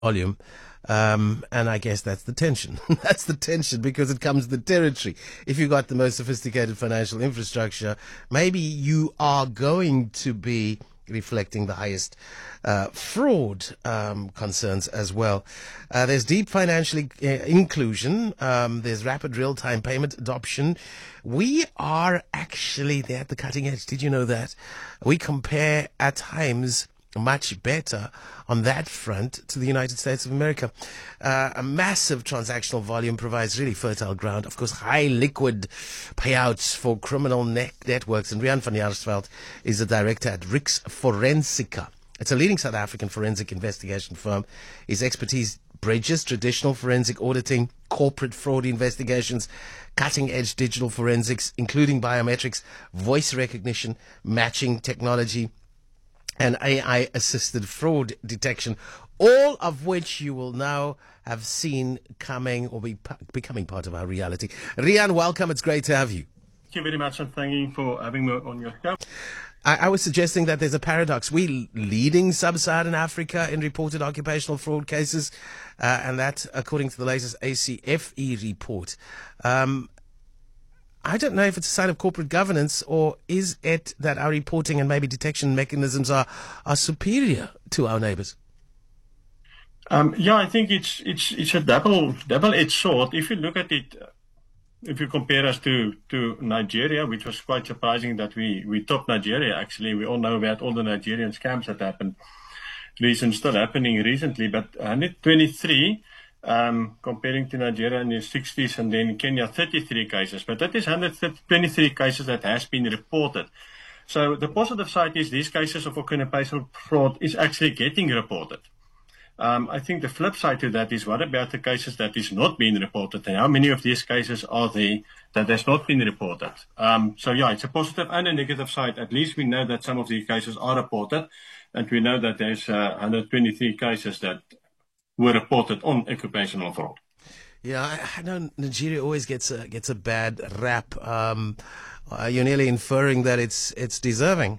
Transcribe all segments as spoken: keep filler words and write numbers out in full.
volume. Um, and I guess that's the tension. That's the tension because it comes with the territory. If you've got the most sophisticated financial infrastructure, maybe you are going to be reflecting the highest uh, fraud um, concerns as well. Uh, there's deep financial uh, inclusion. Um, there's rapid real-time payment adoption. We are actually there at the cutting edge. Did you know that? We compare at times much better on that front to the United States of America. Uh, a massive transactional volume provides really fertile ground. Of course, high liquid payouts for criminal net networks. And Rian van Jaarsveld is the director at Rix Forensica. It's a leading South African forensic investigation firm. His expertise bridges traditional forensic auditing, corporate fraud investigations, cutting-edge digital forensics, including biometrics, voice recognition, matching technology, and A I-assisted fraud detection, all of which you will now have seen coming or be becoming part of our reality. Rian, welcome. It's great to have you. Thank you very much, and thank you for having me on your show. I, I was suggesting that there's a paradox. We're leading sub-Saharan Africa in reported occupational fraud cases, uh, and that, according to the latest A C F E report. Um, I don't know if it's a sign of corporate governance, or is it that our reporting and maybe detection mechanisms are, are superior to our neighbors? Um, yeah, I think it's it's it's a double double-edged sword. If you look at it, if you compare us to, to Nigeria, which was quite surprising that we, we topped Nigeria, actually. We all know about all the Nigerian scams that happened recently, still happening recently, but one hundred twenty-three Um, comparing to Nigeria in the sixties, and then Kenya thirty-three cases. But that is one hundred twenty-three cases that has been reported. So the positive side is these cases of occupational fraud is actually getting reported. Um, I think the flip side to that is, what about the cases that is not being reported, and how many of these cases are there that has not been reported? Um, so yeah, it's a positive and a negative side. At least we know that some of these cases are reported, and we know that there's uh, one hundred twenty-three cases that were reported on occupational fraud. Yeah, I, I know Nigeria always gets a gets a bad rap. Um, uh, you're nearly inferring that it's it's deserving.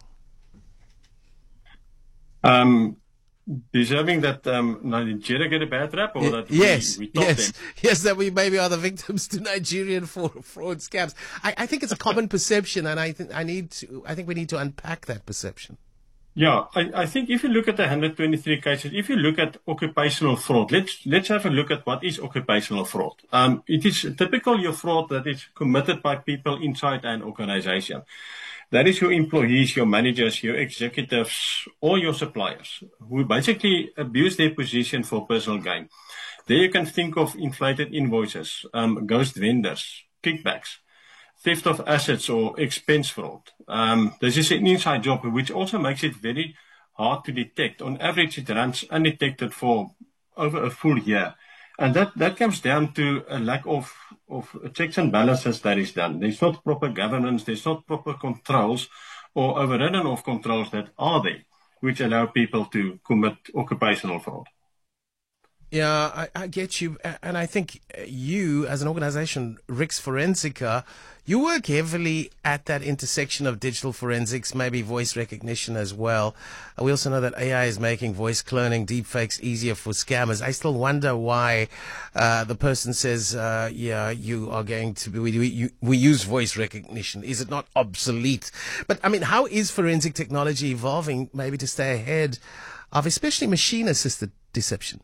Um, deserving that um, Nigeria get a bad rap, or that yes, we, we top yes, them? yes, that we maybe are the victims to Nigerian fraud, fraud scams. I, I think it's a common perception, and I think I need to. I think we need to unpack that perception. Yeah, I, I think if you look at the one hundred twenty-three cases, if you look at occupational fraud, let's let's have a look at what is occupational fraud. Um, it is typical your fraud that is committed by people inside an organization. That is your employees, your managers, your executives, or your suppliers, who basically abuse their position for personal gain. There you can think of inflated invoices, um, ghost vendors, kickbacks, theft of assets, or expense fraud. Um, this is an inside job, which also makes it very hard to detect. On average, it runs undetected for over a full year. And that, that comes down to a lack of, of checks and balances that is done. There's not proper governance, there's not proper controls or overridden of controls that are there, which allow people to commit occupational fraud. Yeah, I, I get you. And I think you, as an organization, Rix Forensica, you work heavily at that intersection of digital forensics, maybe voice recognition as well. We also know that A I is making voice cloning, deepfakes easier for scammers. I still wonder why uh, the person says, uh, yeah, you are going to be, we, we, we use voice recognition. Is it not obsolete? But, I mean, how is forensic technology evolving maybe to stay ahead of especially machine-assisted deception?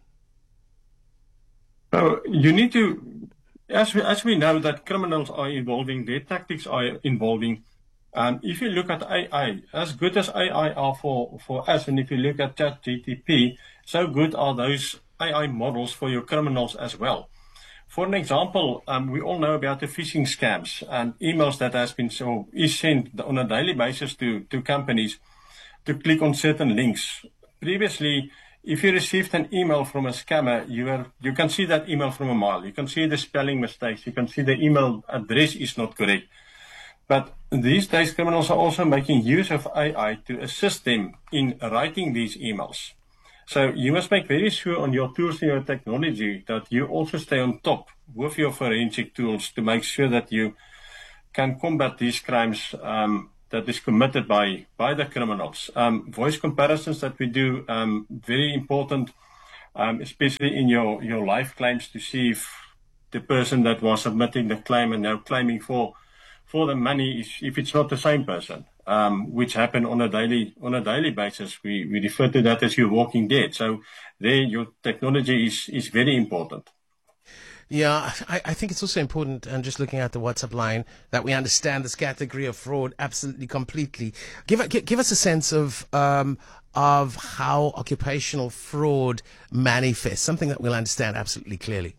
So you need to, as we, as we know that criminals are evolving, their tactics are evolving. Um, if you look at A I, as good as A I are for, for us, and if you look at ChatGPT, so good are those A I models for your criminals as well. For an example, um, we all know about the phishing scams and emails that has been so is sent on a daily basis to, to companies to click on certain links. Previously, if you received an email from a scammer, you are, you can see that email from a mile. You can see the spelling mistakes. You can see the email address is not correct. But these days, criminals are also making use of A I to assist them in writing these emails. So you must make very sure on your tools and your technology that you also stay on top with your forensic tools to make sure that you can combat these crimes um, that is committed by, by the criminals. Um, voice comparisons that we do, um, very important. um, especially in your, your life claims, to see if the person that was submitting the claim and now claiming for for the money is, if it's not the same person, um, which happen on a daily on a daily basis. We we refer to that as your walking dead. So there, your technology is is very important. Yeah, I, I think it's also important, and just looking at the WhatsApp line, that we understand this category of fraud absolutely completely. Give give, give us a sense of um, of how occupational fraud manifests, something that we'll understand absolutely clearly.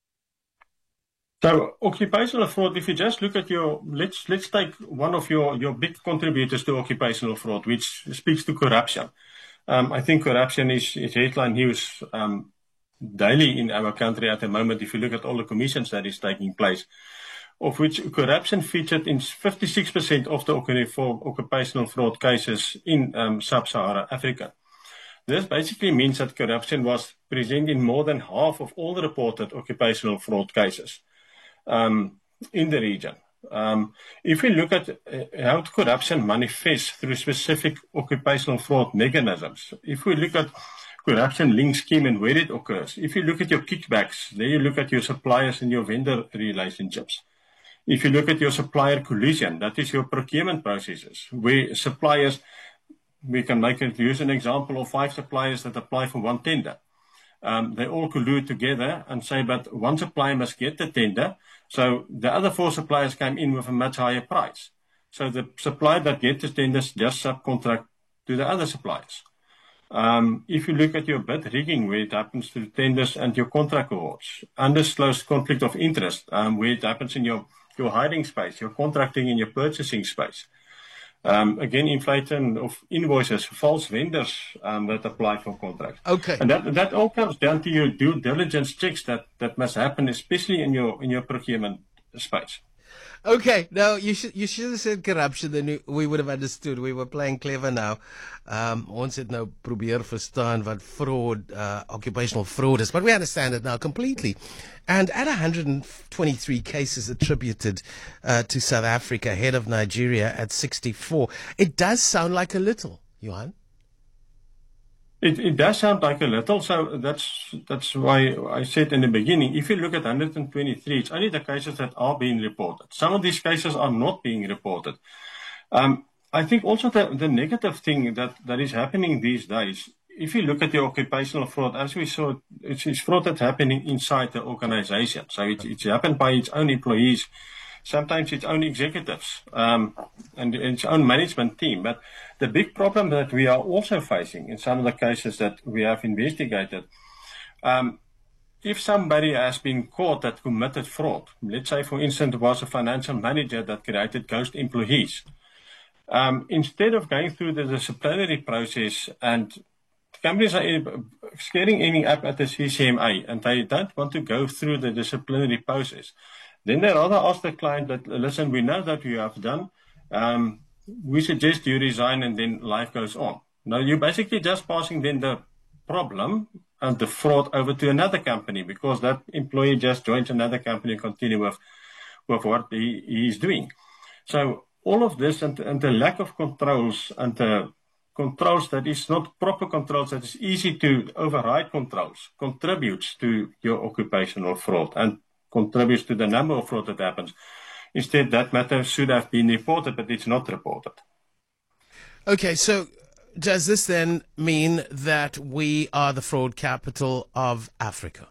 So occupational fraud, if you just look at your, let's let's take one of your, your big contributors to occupational fraud, which speaks to corruption. Um, I think corruption is, is headline news um, daily in our country at the moment, if you look at all the commissions that is taking place, of which corruption featured in fifty-six percent of the occupational fraud cases in um, sub-Saharan Africa. This basically means that corruption was present in more than half of all the reported occupational fraud cases Um, in the region. Um, if we look at uh, how corruption manifests through specific occupational fraud mechanisms, if we look at corruption link scheme and where it occurs, if you look at your kickbacks, then you look at your suppliers and your vendor relationships. If you look at your supplier collusion, that is your procurement processes, where suppliers, we can make it, use an example of five suppliers that apply for one tender. Um, they all collude together and say, but one supplier must get the tender, so the other four suppliers came in with a much higher price. So the supplier that gets the tenders just subcontract to the other suppliers. Um, if you look at your bid rigging, where it happens to the tenders and your contract awards, undisclosed conflict of interest, um, where it happens in your, your hiring space, your contracting and your purchasing space. Um, again, inflation of invoices, false vendors um, that apply for contracts. Okay. And that that all comes down to your due diligence checks that, that must happen, especially in your in your procurement space. Okay, now you should you should have said corruption, then we, we would have understood. We were playing clever now. Um, ons het nou probeer verstaan wat fraud, uh, occupational fraud is, but we understand it now completely. And at one hundred twenty-three cases attributed uh, to South Africa, ahead of Nigeria at sixty-four, it does sound like a little, Johan. It, it does sound like a little, so that's that's why I said in the beginning, if you look at one hundred twenty-three, it's only the cases that are being reported. Some of these cases are not being reported. Um, I think also the, the negative thing that, that is happening these days, if you look at the occupational fraud, as we saw, it's, it's fraud that's happening inside the organization. So it's, it's happened by its own employees, sometimes its own executives, um, and its own management team. But the big problem that we are also facing in some of the cases that we have investigated, um, if somebody has been caught that committed fraud, let's say, for instance, it was a financial manager that created ghost employees, um, instead of going through the disciplinary process, and companies are scaring any up at the C C M A, and they don't want to go through the disciplinary process, then they rather ask the client that, listen, we know that you have done, um, we suggest you resign, and then life goes on. Now, you're basically just passing then the problem and the fraud over to another company, because that employee just joins another company and continue with, with what he, he is doing. So all of this and, and the lack of controls and the controls that is not proper controls, that is easy to override controls, contributes to your occupational fraud and contributes to the number of fraud that happens. Instead, that matter should have been reported, but it's not reported. Okay, so does this then mean that we are the fraud capital of Africa?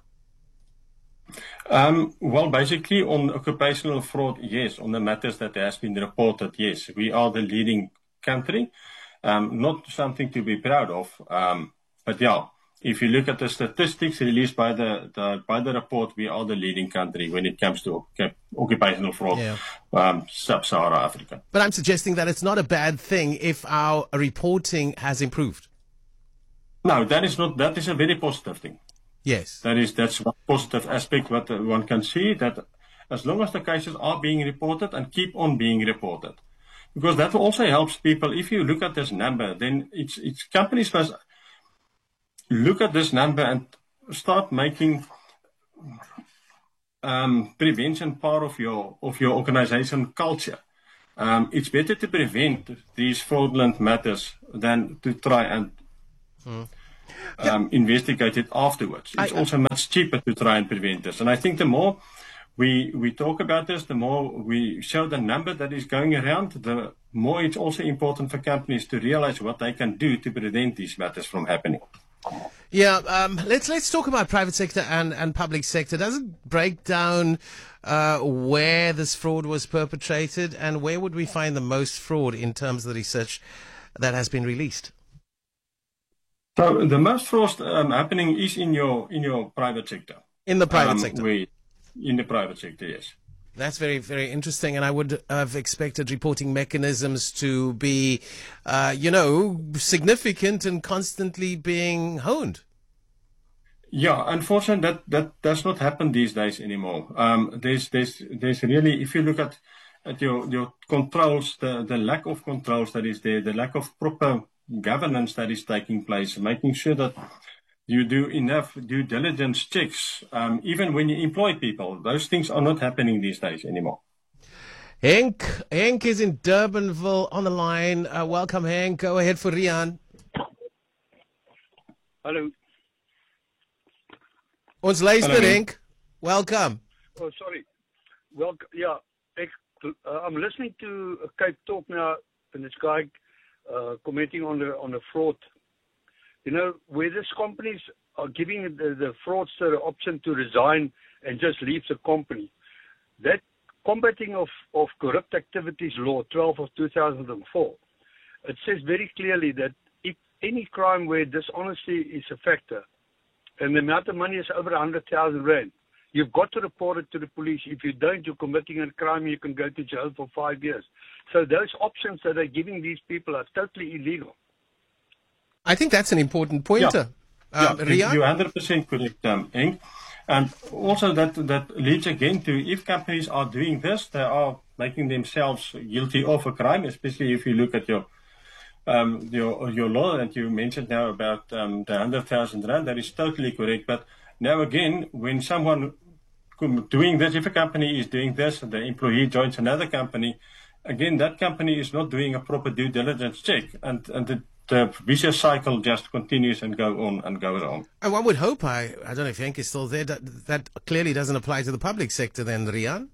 Um, well, basically on occupational fraud, yes. On the matters that has been reported, yes. We are the leading country. Um, not something to be proud of, um, but yeah. If you look at the statistics released by the, the by the report, we are the leading country when it comes to occupational fraud, yeah. um, sub-Saharan Africa. But I'm suggesting that it's not a bad thing if our reporting has improved. No, that is not. That is a very positive thing. Yes, that is that's one positive aspect what one can see, that as long as the cases are being reported and keep on being reported, because that also helps people. If you look at this number, then it's it's companies must look at this number and start making um, prevention part of your of your organization culture. Um, it's better to prevent these fraudulent matters than to try and mm. um, investigate it afterwards. It's I- also much cheaper to try and prevent this. And I think the more we we talk about this, the more we show the number that is going around, the more it's also important for companies to realize what they can do to prevent these matters from happening. Yeah, um, let's let's talk about private sector and, and public sector. Does it break down uh, where this fraud was perpetrated, and where would we find the most fraud in terms of the research that has been released? So the most fraud um, happening is in your in your private sector. In the private Um, sector. where- in the private sector, yes. That's very, very interesting, and I would have expected reporting mechanisms to be, uh, you know, significant and constantly being honed. Yeah, unfortunately, that, that does not happen these days anymore. Um, there's, there's, there's really, if you look at, at your, your controls, the, the lack of controls that is there, the lack of proper governance that is taking place, making sure that you do enough due diligence checks, um, even when you employ people. Those things are not happening these days anymore. Henk, Henk is in Durbanville on the line. Uh, welcome, Henk. Go ahead for Rian. Hello. Ons luister, Hello. Henk. Welcome. Oh, sorry. Well, yeah, ek, uh, I'm listening to uh, Cape Talk now, and this guy uh, commenting on the on the fraud. You know, where these companies are giving the, the fraudster the option to resign and just leave the company. That combating of, of corrupt activities law, twelve of two thousand four, it says very clearly that if any crime where dishonesty is a factor, and the amount of money is over one hundred thousand rand, you've got to report it to the police. If you don't, you're committing a crime, you can go to jail for five years. So those options that they're giving these people are totally illegal. I think that's an important pointer. Yeah, Um, you- Rian? you're one hundred percent correct, um, Henk. And also that, that leads again to if companies are doing this, they are making themselves guilty of a crime, especially if you look at your um, your, your law that you mentioned now about um, the one hundred thousand rand. That is totally correct. But now again, when someone com- doing this, if a company is doing this, and the employee joins another company, again, that company is not doing a proper due diligence check. And, and the The vicious cycle just continues and go on and goes on. And one would hope, I, I don't know if Henk is still there, that, that clearly doesn't apply to the public sector then, Rian?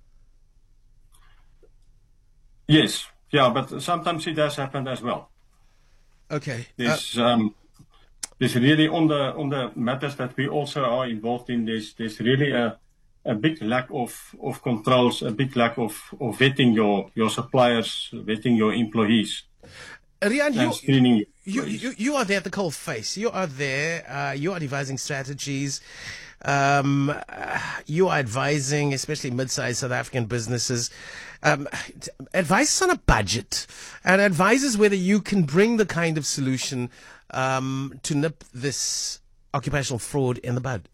Yes, yeah, but sometimes it does happen as well. Okay. Uh, There's um, there's really on the on the matters that we also are involved in. There's there's really a a big lack of, of controls, a big lack of, of vetting your your suppliers, vetting your employees, Rian, and you, screening. your you, employees. you, you are there at the cold face. You are there. Uh, you are devising strategies. Um, uh, you are advising, especially mid-sized South African businesses. Um, t- advice on a budget, and advises whether you can bring the kind of solution um, to nip this occupational fraud in the bud.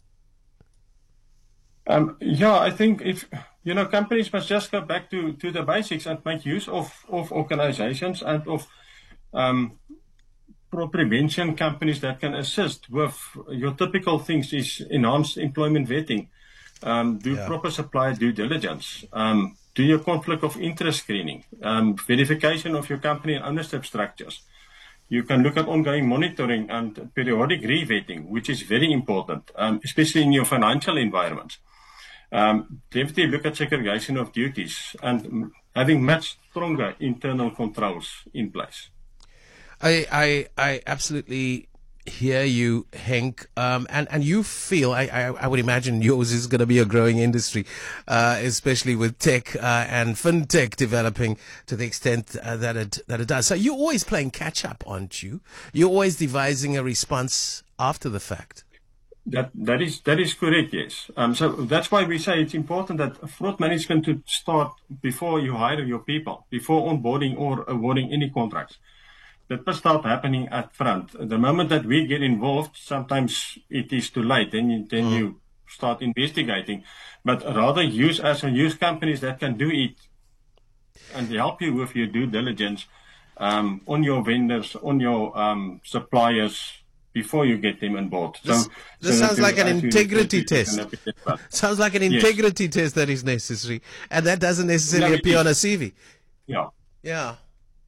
Um, yeah, I think if you know, companies must just go back to, to the basics and make use of, of organizations and of um, fraud prevention companies that can assist with your typical things is enhanced employment vetting, um, do Yeah. proper supplier due diligence, um, do your conflict of interest screening, um, verification of your company and ownership structures. You can look at ongoing monitoring and periodic re-vetting, which is very important, um, especially in your financial environments. Um, definitely look at segregation of duties and mm, having much stronger internal controls in place. I, I, I absolutely hear you, Henk. Um, and, and you feel, I, I, I would imagine yours is going to be a growing industry, uh, especially with tech, uh, and fintech developing to the extent uh, that it, that it does. So you're always playing catch up, aren't you? You're always devising a response after the fact. That that is that is correct, yes. Um, so that's why we say it's important that fraud management to start before you hire your people, before onboarding or awarding any contracts. That must start happening at front. The moment that we get involved, sometimes it is too late. Then you, then mm. you start investigating. But rather use as a use companies that can do it and help you with your due diligence um, on your vendors, on your um, suppliers, before you get them on board. This, so, this so sounds like an integrity test. Can sounds like an yes. integrity test that is necessary, and that doesn't necessarily no, appear on a C V. Yeah. Yeah.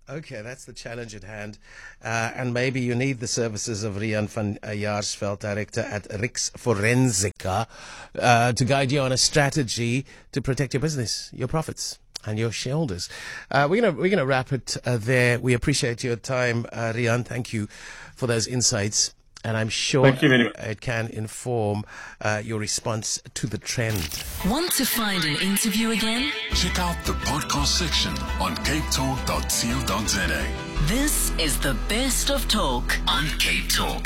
Okay, that's the challenge at hand. Uh, and maybe you need the services of Rian van Jaarsveld, director at Rix Forensica, uh, to guide you on a strategy to protect your business, your profits, and your shareholders. Uh, we're gonna we're gonna wrap it uh, there. We appreciate your time, uh, Rian. Thank you for those insights. And I'm sure it can inform uh, your response to the trend. Want to find an interview again? Check out the podcast section on cape talk dot co dot za. This is the best of talk on Cape Talk.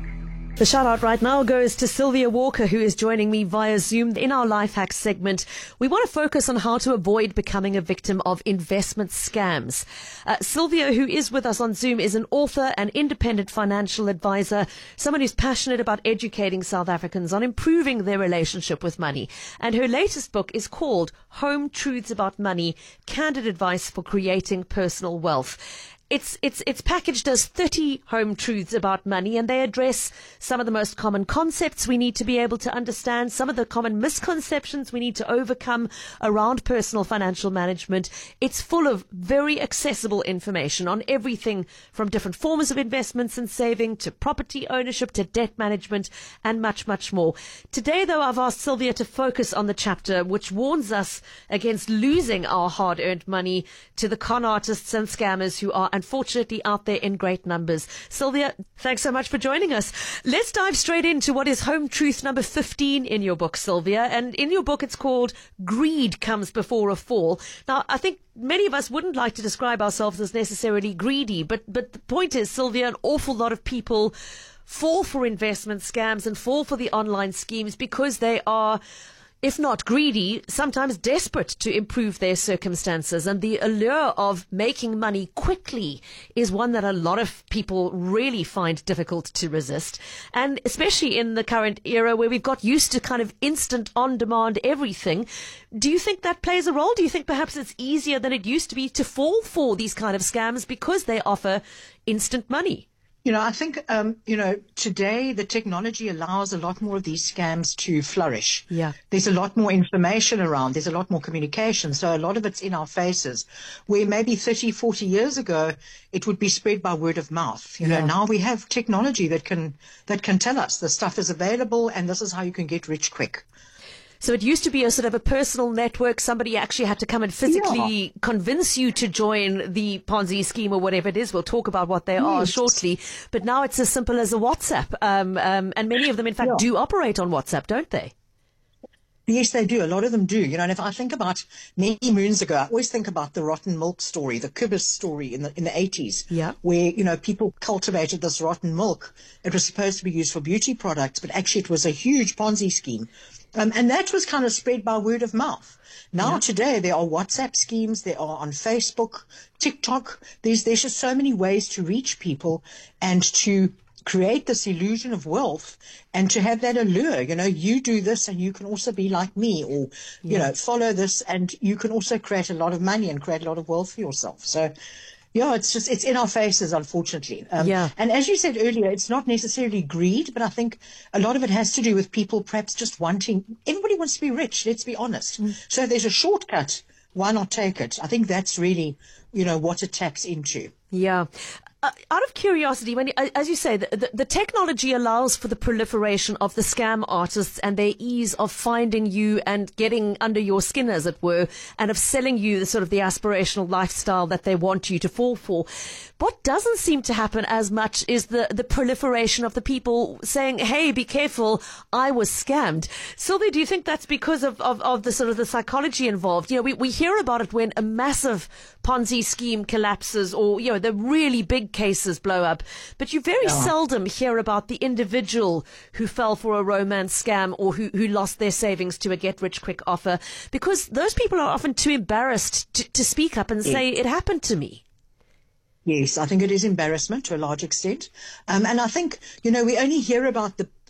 The shout out right now goes to Sylvia Walker, who is joining me via Zoom. In our Life Hacks segment, we want to focus on how to avoid becoming a victim of investment scams. Uh, Sylvia, who is with us on Zoom, is an author, an independent financial advisor, someone who's passionate about educating South Africans on improving their relationship with money. And her latest book is called Home Truths About Money, Candid Advice for Creating Personal Wealth. It's it's it's packaged as thirty home truths about money, and they address some of the most common concepts we need to be able to understand, some of the common misconceptions we need to overcome around personal financial management. It's full of very accessible information on everything from different forms of investments and saving to property ownership to debt management and much, much more. Today, though, I've asked Sylvia to focus on the chapter which warns us against losing our hard-earned money to the con artists and scammers who are unfortunately out there in great numbers. Sylvia, thanks so much for joining us. Let's dive straight into what is home truth number fifteen in your book, Sylvia. And in your book, it's called Greed Comes Before a Fall. Now, I think many of us wouldn't like to describe ourselves as necessarily greedy, but, but the point is, Sylvia, an awful lot of people fall for investment scams and fall for the online schemes because they are, if not greedy, sometimes desperate to improve their circumstances. And the allure of making money quickly is one that a lot of people really find difficult to resist. And especially in the current era where we've got used to kind of instant on-demand everything, do you think that plays a role? Do you think perhaps it's easier than it used to be to fall for these kind of scams because they offer instant money? You know, I think, um, you know, today the technology allows a lot more of these scams to flourish. Yeah. There's a lot more information around. There's a lot more communication. So a lot of it's in our faces. Where maybe thirty, forty years ago, it would be spread by word of mouth. You yeah. know, now we have technology that can, that can tell us the stuff is available and this is how you can get rich quick. So it used to be a sort of a personal network. Somebody actually had to come and physically yeah. convince you to join the Ponzi scheme or whatever it is. We'll talk about what they yes. are shortly. But now it's as simple as a WhatsApp. Um, um, and many of them, in fact, yeah. do operate on WhatsApp, don't they? Yes, they do. A lot of them do. You know, and if I think about many moons ago, I always think about the rotten milk story, the Kubis story in the in the eighties, yeah. where, you know, people cultivated this rotten milk. It was supposed to be used for beauty products, but actually it was a huge Ponzi scheme. Um, and that was kind of spread by word of mouth. Now, yeah. today, there are WhatsApp schemes. There are on Facebook, TikTok. There's, there's just so many ways to reach people and to create this illusion of wealth and to have that allure. You know, you do this and you can also be like me, or, you yeah. know, follow this and you can also create a lot of money and create a lot of wealth for yourself. So, yeah, it's just, it's in our faces, unfortunately. Um, yeah. And as you said earlier, it's not necessarily greed, but I think a lot of it has to do with people perhaps just wanting, everybody wants to be rich, let's be honest. Mm. So if there's a shortcut, why not take it? I think that's really, you know, what it taps into. Yeah. Uh, out of curiosity, when, as you say, the, the, the technology allows for the proliferation of the scam artists and their ease of finding you and getting under your skin, as it were, and of selling you the sort of the aspirational lifestyle that they want you to fall for. What doesn't seem to happen as much is the, the proliferation of the people saying, hey, be careful, I was scammed. Sylvia, do you think that's because of, of, of the sort of the psychology involved? You know, we, we hear about it when a massive Ponzi scheme collapses or, you know, the really big cases blow up. But you very yeah. seldom hear about the individual who fell for a romance scam or who, who lost their savings to a get-rich-quick offer, because those people are often too embarrassed to, to speak up and say, it happened to me. Yes, I think it is embarrassment to a large extent. Um, and I think, you know, we only hear about the,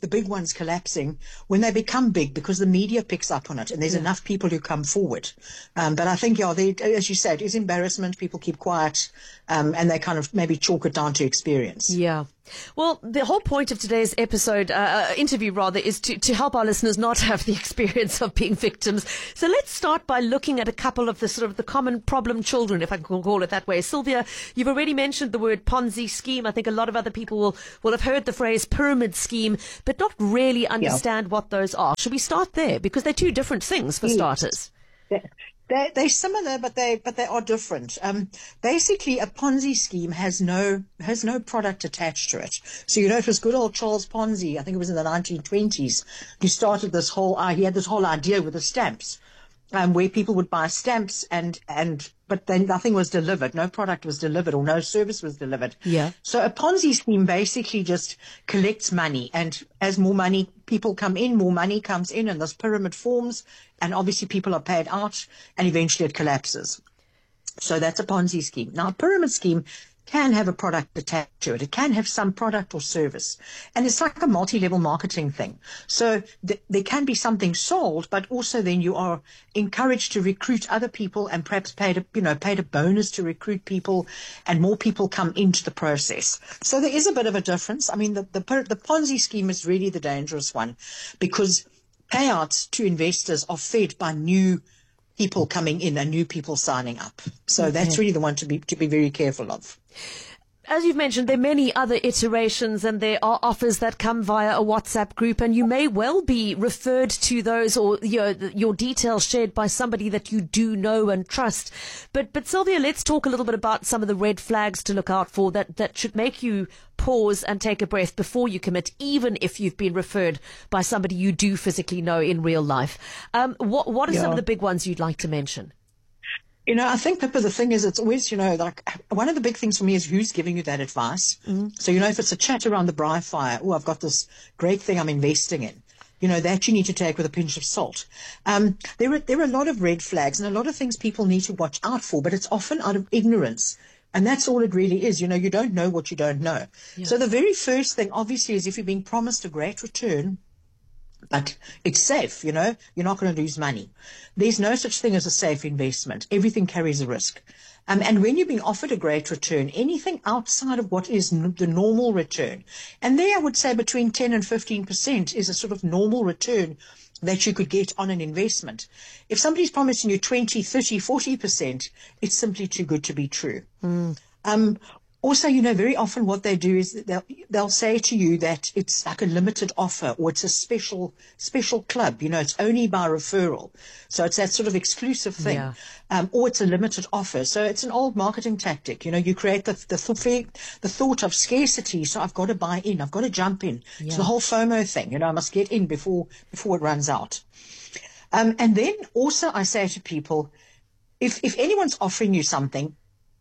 the big ones collapsing when they become big because the media picks up on it and there's Yeah. enough people who come forward. Um, but I think, yeah, they, as you said, it is embarrassment. People keep quiet um, and they kind of maybe chalk it down to experience. Yeah. Well, the whole point of today's episode, uh, interview rather, is to, to help our listeners not have the experience of being victims. So let's start by looking at a couple of the sort of the common problem children, if I can call it that way. Sylvia, you've already mentioned the word Ponzi scheme. I think a lot of other people will, will have heard the phrase pyramid scheme, but not really understand yeah. what those are. Should we start there? Because they're two different things for yes. starters. Yeah. They're, they're similar, but they but they are different. Um, basically, a Ponzi scheme has no has no product attached to it. So you know, it was good old Charles Ponzi. I think it was in the nineteen twenties. He started this whole. Uh, he had this whole idea with the stamps, um, where people would buy stamps and and but then nothing was delivered. No product was delivered or no service was delivered. Yeah. So a Ponzi scheme basically just collects money, and as more money people come in, more money comes in, and this pyramid forms, and obviously people are paid out, and eventually it collapses. So that's a Ponzi scheme. Now, a pyramid scheme can have a product attached to it. It can have some product or service. And it's like a multi-level marketing thing. So th- there can be something sold, but also then you are encouraged to recruit other people and perhaps paid a, you know, paid a bonus to recruit people, and more people come into the process. So there is a bit of a difference. I mean, the, the, the Ponzi scheme is really the dangerous one, because payouts to investors are fed by new people coming in and new people signing up. So okay. that's really the one to be to be very careful of. As you've mentioned, there are many other iterations, and there are offers that come via a WhatsApp group, and you may well be referred to those, or you know, your details shared by somebody that you do know and trust. But, but Sylvia, let's talk a little bit about some of the red flags to look out for that, that should make you pause and take a breath before you commit, even if you've been referred by somebody you do physically know in real life. Um, what, what are yeah. some of the big ones you'd like to mention? You know, I think, Pippa, the thing is, it's always, you know, like, one of the big things for me is who's giving you that advice. Mm-hmm. So, you know, if it's a chat around the braai fire, oh, I've got this great thing I'm investing in, you know, that you need to take with a pinch of salt. Um, there are, there are a lot of red flags and a lot of things people need to watch out for, but it's often out of ignorance. And that's all it really is. You know, you don't know what you don't know. Yeah. So the very first thing, obviously, is if you're being promised a great return, but it's safe, you know, you're not going to lose money. There's no such thing as a safe investment. Everything carries a risk. Um, and when you're being offered a great return, anything outside of what is n- the normal return, and there I would say between ten and fifteen percent is a sort of normal return that you could get on an investment. If somebody's promising you twenty, thirty, forty percent, it's simply too good to be true. Mm. Um, Also, you know, very often what they do is they'll, they'll say to you that it's like a limited offer, or it's a special special club. You know, it's only by referral. So it's that sort of exclusive thing. Yeah. Um, or it's a limited offer. So it's an old marketing tactic. You know, you create the the, th- the thought of scarcity. So I've got to buy in. I've got to jump in. Yeah. It's the whole FOMO thing. You know, I must get in before before it runs out. Um, and then also I say to people, if if anyone's offering you something,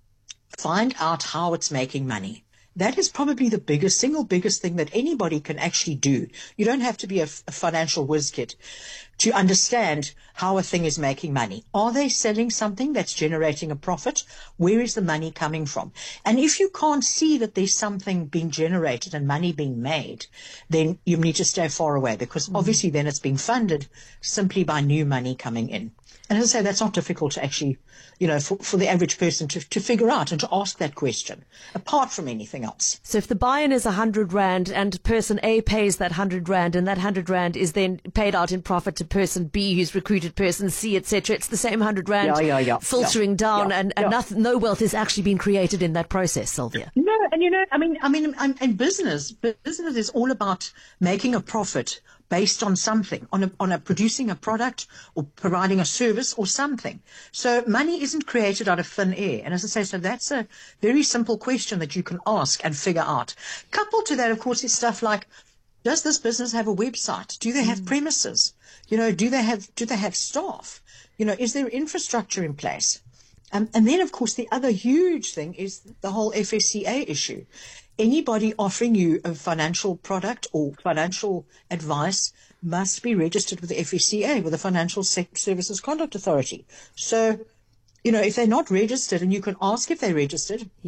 find out how it's making money. That is probably the biggest, single biggest thing that anybody can actually do. You don't have to be a, a financial whiz kid to understand how a thing is making money. Are they selling something that's generating a profit? Where is the money coming from? And if you can't see that there's something being generated and money being made, then you need to stay far away, because mm. obviously then it's being funded simply by new money coming in. And as I say, that's not difficult to actually, you know, for, for the average person to, to figure out and to ask that question, apart from anything else. So if the buy-in is one hundred rand and person A pays that one hundred rand, and that one hundred rand is then paid out in profit to person B who's recruited person C, et cetera, it's the same one hundred rand yeah, yeah, yeah, filtering yeah, down, yeah, and, and yeah. nothing, no wealth is actually being created in that process, Sylvia. No, and you know, I mean, I mean, in business, business is all about making a profit based on something, on a, on a producing a product or providing a service or something. So money isn't created out of thin air. And as I say, so that's a very simple question that you can ask and figure out. Coupled to that, of course, is stuff like, does this business have a website? Do they have mm. premises? You know, do they have, do they have staff? You know, is there infrastructure in place? Um, and then, of course, the other huge thing is the whole F S C A issue. Anybody offering you a financial product or financial advice must be registered with the F S C A, with the Financial Services Conduct Authority. So, you know, if they're not registered, and you can ask if they're registered, yeah,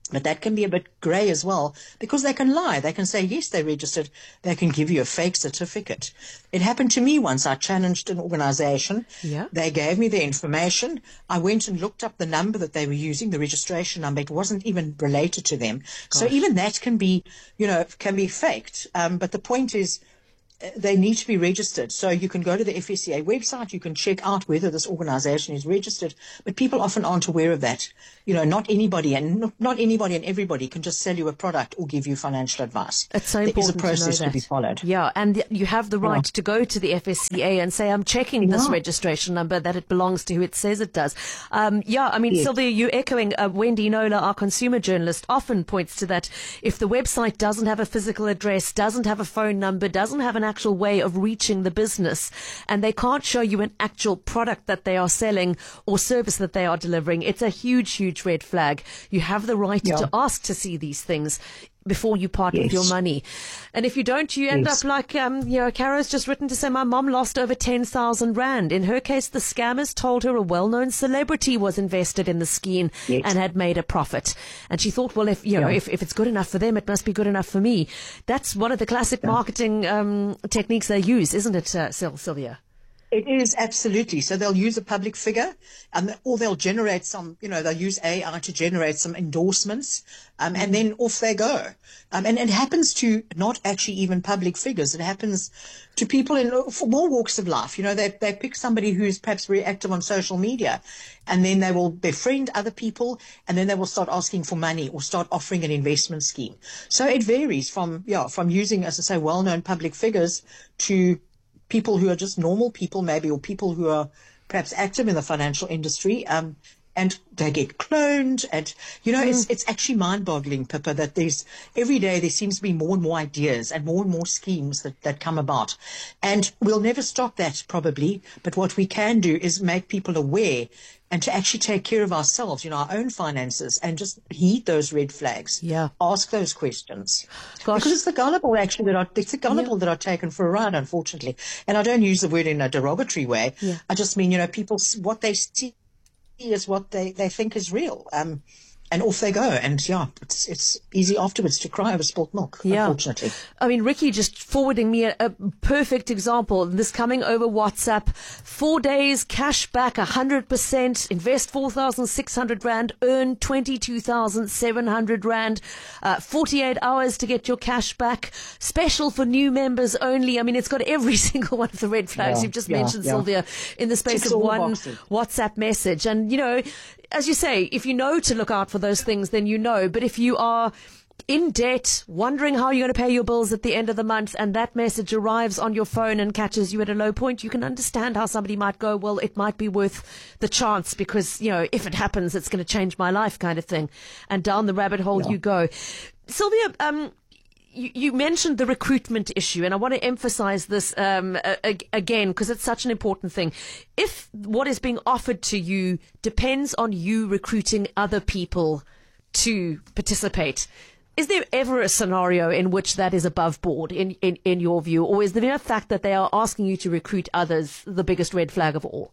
But that can be a bit grey as well, because they can lie. They can say, yes, they registered. They can give you a fake certificate. It happened to me once. I challenged an organisation. Yeah. They gave me the information. I went and looked up the number that they were using, the registration number. It wasn't even related to them. Gosh. So even that can be, you know, can be faked. Um, but the point is, they need to be registered. So you can go to the F S C A website, you can check out whether this organisation is registered, but people often aren't aware of that. You know, not anybody and not anybody and everybody can just sell you a product or give you financial advice. It's so there important is a process to, know to that. be followed. Yeah, and you have the right yeah. to go to the F S C A and say, I'm checking this yeah. registration number, that it belongs to who it says it does. Um, yeah, I mean, yes. Sylvia, you echoing uh, Wendy Nola, our consumer journalist, often points to that. If the website doesn't have a physical address, doesn't have a phone number, doesn't have an actual way of reaching the business, and they can't show you an actual product that they are selling or service that they are delivering, it's a huge, huge red flag. You have the right yeah. to ask to see these things before you part yes. with your money. And if you don't, you end yes. up like, um, you know, Caro's just written to say, my mom lost over ten thousand rand. In her case, the scammers told her a well-known celebrity was invested in the scheme yes. and had made a profit. And she thought, well, if, you know, yeah. if, if it's good enough for them, it must be good enough for me. That's one of the classic yeah. marketing um, techniques they use, isn't it, uh, Sylvia? It is, absolutely. So they'll use a public figure, um, or they'll generate some, you know, they'll use A I to generate some endorsements, um, and then off they go. Um, and it happens to not actually even public figures. It happens to people in for more walks of life. You know, they they pick somebody who's perhaps very active on social media, and then they will befriend other people, and then they will start asking for money or start offering an investment scheme. So it varies from, yeah, from using, as I say, well-known public figures to people who are just normal people maybe, or people who are perhaps active in the financial industry, um, and they get cloned. And, you know, mm. it's it's actually mind-boggling, Pippa, that there's every day there seems to be more and more ideas and more and more schemes that, that come about. And we'll never stop that probably, but what we can do is make people aware and to actually take care of ourselves, you know, our own finances, and just heed those red flags. Yeah. Ask those questions. Gosh. Because it's the gullible, actually, that are, it's the gullible yeah. that are taken for a ride, unfortunately. And I don't use the word in a derogatory way. Yeah. I just mean, you know, people, what they see is what they, they think is real. Um, and off they go. And yeah, it's it's easy afterwards to cry over spilt milk, yeah. unfortunately. I mean, Ricky just forwarding me a, a perfect example. This coming over WhatsApp. Four days, cash back one hundred percent. Invest four thousand six hundred rand. Earn twenty-two thousand seven hundred rand. Uh, forty-eight hours to get your cash back. Special for new members only. I mean, it's got every single one of the red flags yeah, you've just yeah, mentioned, yeah. Sylvia, in the space Ticks of all one boxes. WhatsApp message. And, you know, as you say, if you know to look out for those things, then you know. But if you are in debt, wondering how you're going to pay your bills at the end of the month, and that message arrives on your phone and catches you at a low point, you can understand how somebody might go, well, it might be worth the chance because, you know, if it happens, it's going to change my life kind of thing. And down the rabbit hole yeah. you go. Sylvia, um, You, you mentioned the recruitment issue, and I want to emphasize this um, a, again because it's such an important thing. If what is being offered to you depends on you recruiting other people to participate, is there ever a scenario in which that is above board, in, in, in your view, or is the mere fact that they are asking you to recruit others the biggest red flag of all?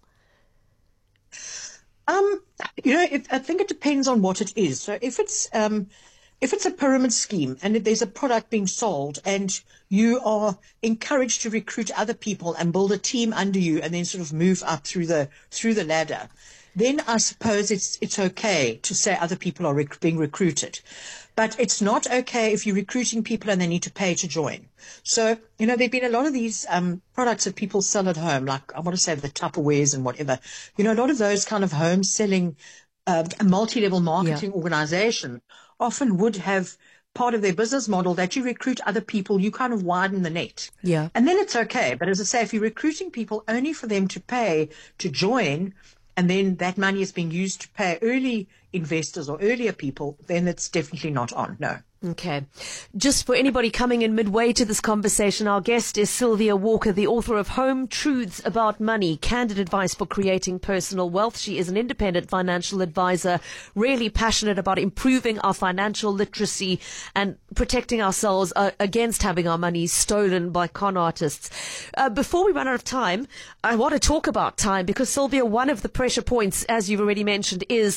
Um, you know, it, I think it depends on what it is. So if it's um, if it's a pyramid scheme and if there's a product being sold and you are encouraged to recruit other people and build a team under you and then sort of move up through the through the ladder, then I suppose it's it's okay to say other people are rec- being recruited. But it's not okay if you're recruiting people and they need to pay to join. So, you know, there have been a lot of these um, products that people sell at home, like I want to say the Tupperwares and whatever. You know, a lot of those kind of home selling uh, multi-level marketing yeah. organization often would have part of their business model that you recruit other people, you kind of widen the net. Yeah. And then it's okay. But as I say, if you're recruiting people only for them to pay to join, and then that money is being used to pay early investors or earlier people, then it's definitely not on. No. Okay. Just for anybody coming in midway to this conversation, our guest is Sylvia Walker, the author of Home Truths About Money, Candid Advice for Creating Personal Wealth. She is an independent financial advisor, really passionate about improving our financial literacy and protecting ourselves uh, against having our money stolen by con artists. Uh, before we run out of time, I want to talk about time because, Sylvia, one of the pressure points, as you've already mentioned, is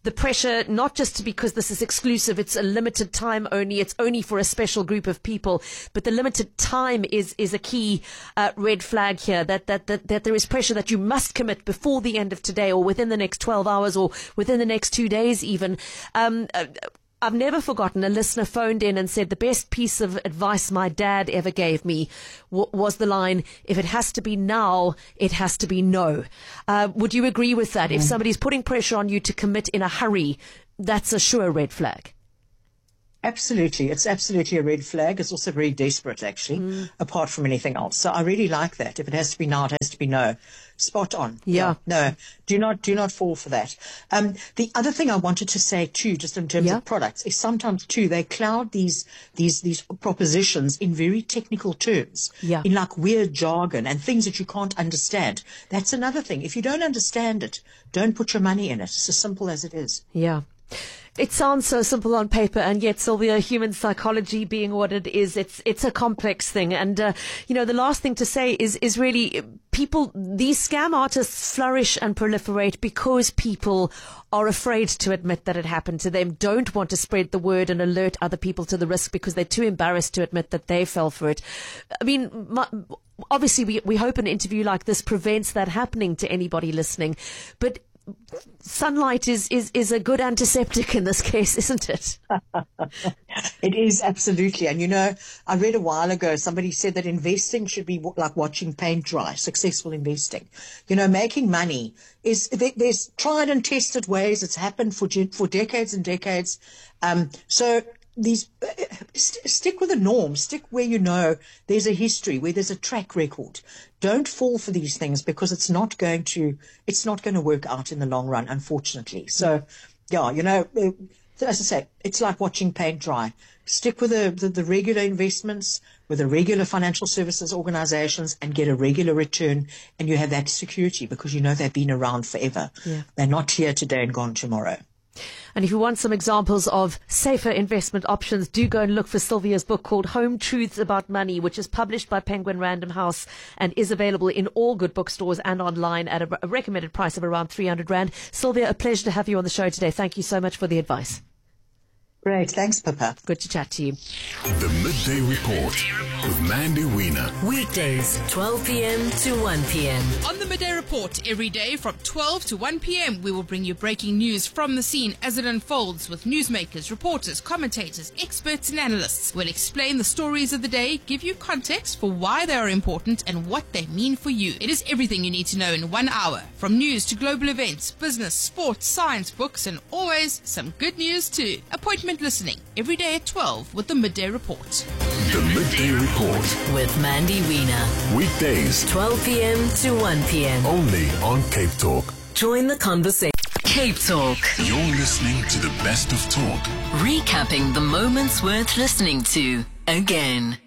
the pressure, not just because this is exclusive, it's a limited time only, it's only for a special group of people, but the limited time is, is a key uh, red flag here, that, that, that, that there is pressure that you must commit before the end of today or within the next twelve hours or within the next two days even. Um, uh, I've never forgotten a listener phoned in and said the best piece of advice my dad ever gave me w- was the line, if it has to be now, it has to be no. Uh, would you agree with that? Mm. If somebody's putting pressure on you to commit in a hurry, that's a sure red flag. Absolutely. It's absolutely a red flag. It's also very desperate, actually, mm. apart from anything else. So I really like that. If it has to be now, it has to be no. Spot on. Yeah. yeah. No, do not, do not fall for that. Um, the other thing I wanted to say too, just in terms yeah. of products, is sometimes too, they cloud these, these, these propositions in very technical terms, yeah. in like weird jargon and things that you can't understand. That's another thing. If you don't understand it, don't put your money in it. It's as simple as it is. Yeah. It sounds so simple on paper, and yet, Sylvia, human psychology being what it is, it's it's a complex thing. And, uh, you know, the last thing to say is, is really people, these scam artists flourish and proliferate because people are afraid to admit that it happened to them, don't want to spread the word and alert other people to the risk because they're too embarrassed to admit that they fell for it. I mean, my, obviously, we, we hope an interview like this prevents that happening to anybody listening, but sunlight is, is, is a good antiseptic in this case, isn't it? It is, absolutely. And, you know, I read a while ago, somebody said that investing should be like watching paint dry, successful investing. You know, making money is, there's tried and tested ways. It's happened for for decades and decades. Um, so these st- stick with the norm, stick where you know there's a history, where there's a track record. Don't fall for these things because it's not going to it's not going to work out in the long run, unfortunately. So, yeah, you know, as I say, it's like watching paint dry. Stick with the, the, the regular investments, with the regular financial services organizations, and get a regular return, and you have that security because you know they've been around forever. Yeah. They're not here today and gone tomorrow. And if you want some examples of safer investment options, do go and look for Sylvia's book called Home Truths About Money, which is published by Penguin Random House and is available in all good bookstores and online at a recommended price of around three hundred rand. Sylvia, a pleasure to have you on the show today. Thank you so much for the advice. Great. Thanks, Pippa. Good to chat to you. The Midday Report with Mandy Wiener. Weekdays, twelve p.m. to one p.m. On the Midday Report, every day from twelve to one p.m, we will bring you breaking news from the scene as it unfolds with newsmakers, reporters, commentators, experts and analysts. We'll explain the stories of the day, give you context for why they are important and what they mean for you. It is everything you need to know in one hour, from news to global events, business, sports, science, books, and always some good news too. Appointment listening every day at twelve with the Midday Report. The Midday Report with Mandy Wiener. Weekdays, twelve p.m. to one p.m. only on Cape Talk. Join the conversation. Cape Talk. You're listening to the best of talk. Recapping the moments worth listening to again.